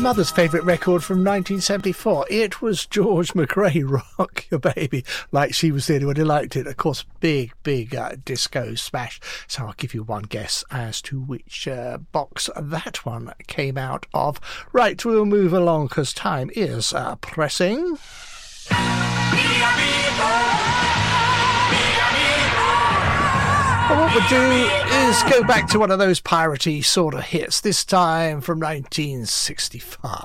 Mother's favourite record from 1974. It was George McRae, Rock Your Baby, like she was the only one who liked it. Of course, big disco smash. So I'll give you one guess as to which box that one came out of. Right, we'll move along because time is pressing. Well, what we'll do is go back to one of those piratey sort of hits, this time from 1965.